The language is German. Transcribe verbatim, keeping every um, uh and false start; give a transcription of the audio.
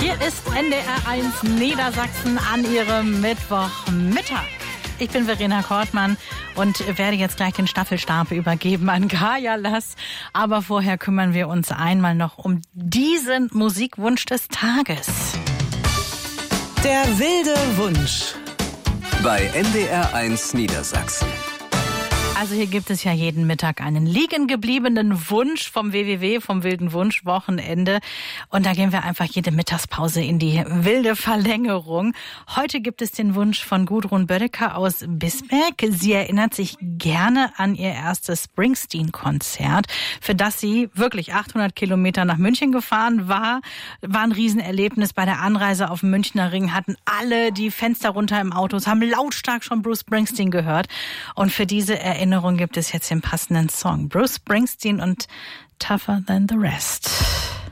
Hier ist N D R eins Niedersachsen an ihrem Mittwochmittag. Ich bin Verena Kortmann und werde jetzt gleich den Staffelstab übergeben an Kaya Lass. Aber vorher kümmern wir uns einmal noch um diesen Musikwunsch des Tages. Der wilde Wunsch. Bei N D R eins Niedersachsen. Also hier gibt es ja jeden Mittag einen liegen gebliebenen Wunsch vom W W W, vom Wilden Wunsch Wochenende. Und da gehen wir einfach jede Mittagspause in die wilde Verlängerung. Heute gibt es den Wunsch von Gudrun Bödecker aus Bismarck. Sie erinnert sich gerne an ihr erstes Springsteen-Konzert, für das sie wirklich achthundert Kilometer nach München gefahren war. War ein Riesenerlebnis. Bei der Anreise auf dem Münchner Ring hatten alle die Fenster runter im Auto, haben lautstark schon Bruce Springsteen gehört. Und für diese Erinnerung Erinnerung gibt es jetzt den passenden Song. Bruce Springsteen und Tougher Than the Rest.